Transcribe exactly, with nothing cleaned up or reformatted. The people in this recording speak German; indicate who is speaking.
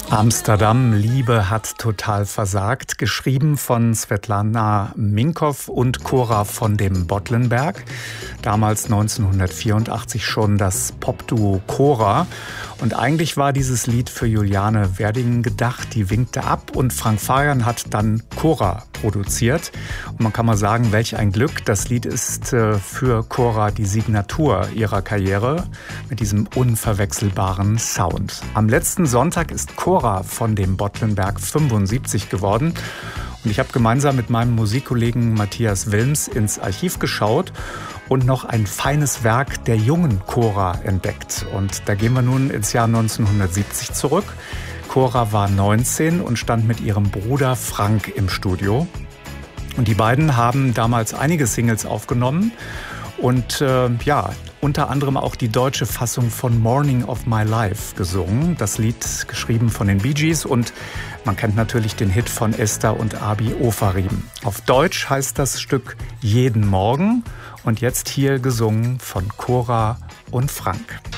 Speaker 1: Amsterdam, Liebe hat total versagt, geschrieben von Svetlana Minkow und Cora von dem Bottlenberg. Damals neunzehnhundertvierundachtzig schon das Popduo Cora. Und eigentlich war dieses Lied für Juliane Werdingen gedacht, die winkte ab und Frank Farian hat dann Cora produziert. Und man kann mal sagen, welch ein Glück. Das Lied ist für Cora die Signatur ihrer Karriere mit diesem unverwechselbaren Sound. Am letzten Sonntag ist Cora von dem Bottlenberg fünfundsiebzig geworden. Und ich habe gemeinsam mit meinem Musikkollegen Matthias Wilms ins Archiv geschaut und noch ein feines Werk der jungen Cora entdeckt. Und da gehen wir nun ins Jahr neunzehnhundertsiebzig zurück. Cora war neunzehn und stand mit ihrem Bruder Frank im Studio. Und die beiden haben damals einige Singles aufgenommen und äh, ja, unter anderem auch die deutsche Fassung von Morning of My Life gesungen. Das Lied geschrieben von den Bee Gees und man kennt natürlich den Hit von Esther und Abi Ofarim. Auf Deutsch heißt das Stück Jeden Morgen und jetzt hier gesungen von Cora und Frank.